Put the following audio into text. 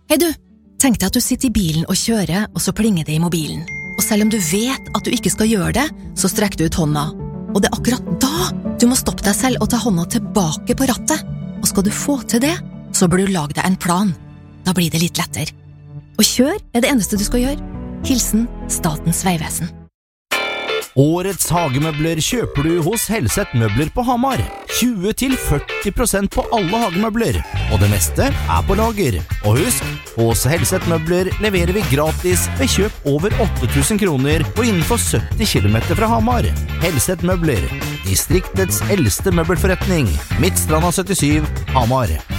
Hei du, tenk deg at du sitter i bilen og kjører, og så plinger det i mobilen. Og selv om du vet at du ikke skal gjøre det, så strekker du ut hånda. Og det akkurat da du må stoppe deg selv og ta hånda tilbake på rattet. Og skal du få til det, så bør du lage deg en plan. Da blir det litt lettere. Og kjør det eneste du skal gjøre. Hilsen Statens vegvesen. Årets hagemøbler kjøper du hos Helseth Møbler på Hamar. 20-40% på alle hagemøbler, og det meste på lager. Og husk, hos Helseth Møbler leverer vi gratis ved kjøp over 8.000 kroner og innenfor 70 kilometer fra Hamar. Helseth Møbler, distriktets eldste møbelforretning, Midtstranda 77, Hamar.